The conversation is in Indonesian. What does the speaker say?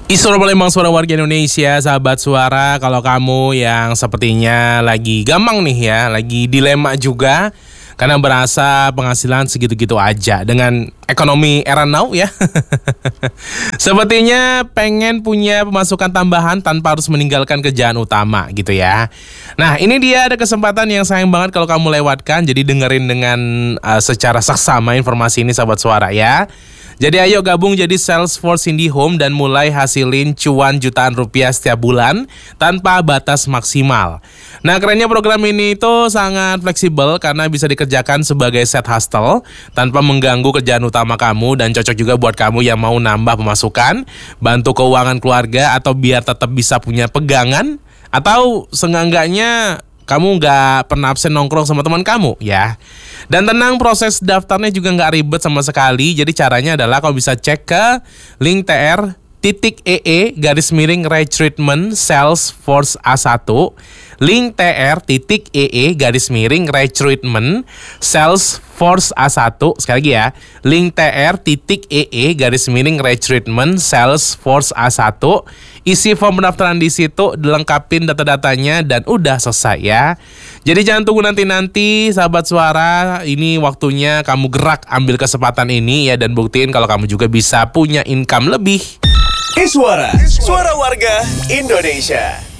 Suara Palembang, suara warga Indonesia, sahabat suara. Kalau kamu yang sepertinya lagi gampang nih ya, lagi dilema juga karena berasa penghasilan segitu-gitu aja dengan ekonomi era now ya. Sepertinya pengen punya pemasukan tambahan tanpa harus meninggalkan kerjaan utama gitu ya. Nah, ini dia ada kesempatan yang sayang banget kalau kamu lewatkan. Jadi dengerin dengan secara saksama informasi ini sahabat suara ya. Jadi ayo gabung jadi Salesforce IndiHome dan mulai hasilin cuan jutaan rupiah setiap bulan tanpa batas maksimal. Nah, kerennya program ini itu sangat fleksibel karena bisa dikerjakan sebagai side hustle tanpa mengganggu kerjaan utama kamu dan cocok juga buat kamu yang mau nambah pemasukan, bantu keuangan keluarga atau biar tetap bisa punya pegangan atau seenggak-enggaknya kamu nggak pernah absen nongkrong sama teman kamu ya. Dan tenang, proses daftarnya juga nggak ribet sama sekali. Jadi caranya adalah kamu bisa cek ke link tr.ee/retreatment Salesforce A1, link tr.ee/retreatment Salesforce A1. Sekali lagi ya, link tr.ee/retreatment Salesforce A1. Isi form pendaftaran di situ, dilengkapin data-datanya dan udah selesai ya. Jadi jangan tunggu nanti-nanti sahabat suara, ini waktunya kamu gerak ambil kesempatan ini ya dan buktiin kalau kamu juga bisa punya income lebih. Suara warga Indonesia.